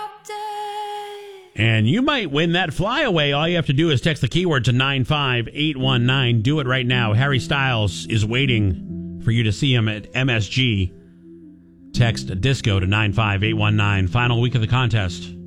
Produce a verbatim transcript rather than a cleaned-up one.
And you might win that flyaway. All you have to do is text the keyword to nine five eight one nine. Do it right now. Harry Styles is waiting for you to see him at M S G. Text disco to nine five eight one nine. Final week of the contest.